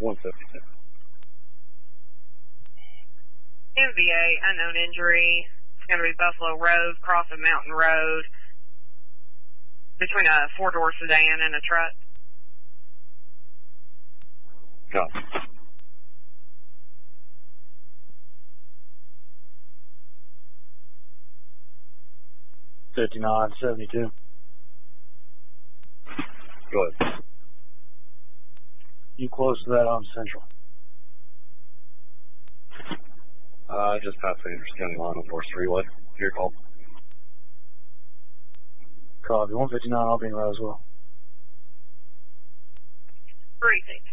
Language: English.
172. MVA, unknown injury. It's going to be Buffalo Road, crossing Mountain Road, between a four-door sedan and a truck. Got it. $59.72. Go ahead. You close to that on Central? Just past Andrews County line on North Freeway. Your call. Copy. 159, I'll be in Roswell. 36.